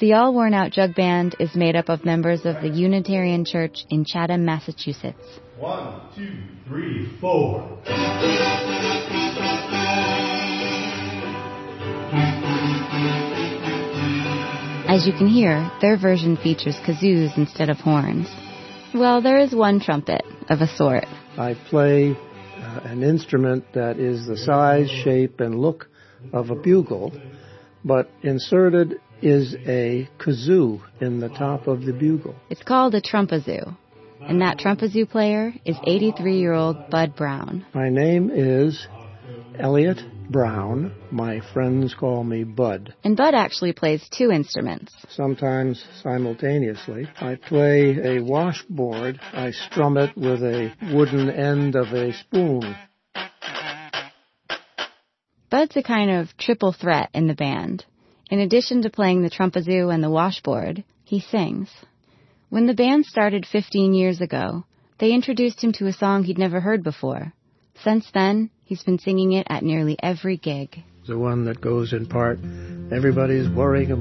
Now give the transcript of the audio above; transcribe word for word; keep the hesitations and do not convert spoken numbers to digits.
The All Worn Out Jug Band is made up of members of the Unitarian Church in Chatham, Massachusetts. One, two, three, four. As you can hear, their version features kazoos instead of horns. Well, there is one trumpet, of a sort. I play uh, an instrument that is the size, shape, and look of a bugle, but inserted is a kazoo in the top of the bugle. It's called a trumpazoo, and that trumpazoo player is eighty-three-year-old Bud Brown. My name is Elliot Brown. My friends call me Bud. And Bud actually plays two instruments. Sometimes simultaneously. I play a washboard. I strum it with a wooden end of a spoon. Bud's a kind of triple threat in the band. In addition to playing the trumpazoo and the washboard, he sings. When the band started fifteen years ago, they introduced him to a song he'd never heard before. Since then, he's been singing it at nearly every gig. The one that goes in part, everybody's worrying about